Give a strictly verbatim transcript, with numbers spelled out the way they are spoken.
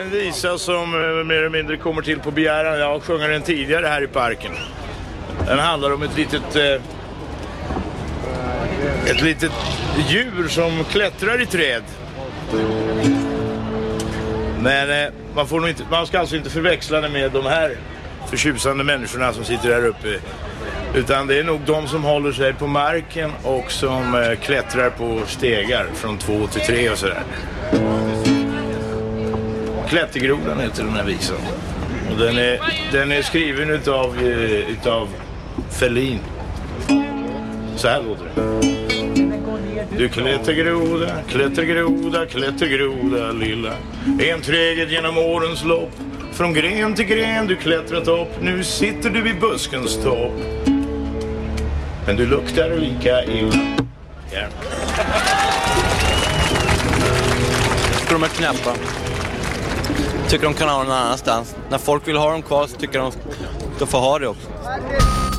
en visa som eh, mer eller mindre kommer till på begäran. Jag sjunger den tidigare här i parken. Den handlar om ett litet eh, ett litet djur som klättrar i träd. Men eh, man, får nog inte, man ska alltså inte förväxla det med de här förtjusande människorna som sitter där uppe. Utan det är nog de som håller sig på marken och som eh, klättrar på stegar från två till tre och sådär. Klättergrodan heter den här visan. Och den är, den är skriven utav, eh, utav Ferlin. Så här låter det. Du klättergroda, klättergroda, klättergroda lilla. En träget genom årens lopp. Från gren till gren du klättrat upp. Nu sitter du vid buskens topp. Men du luktar lika illa. Ja. Ska de är knäppa. Tycker de kan ha någon annanstans. När folk vill ha dem kvar så tycker de att de får ha det också.